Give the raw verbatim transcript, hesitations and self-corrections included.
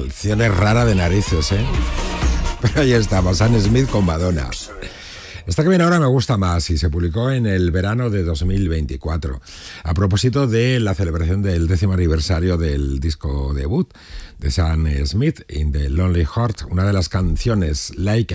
canción es rara de narices, ¿eh? Pero ahí estamos, Sam Smith con Madonna. Esta que viene ahora me gusta más y se publicó en el verano de dos mil veinticuatro, a propósito de la celebración del décimo aniversario del disco debut de Sam Smith, In the Lonely Heart, una de las canciones Like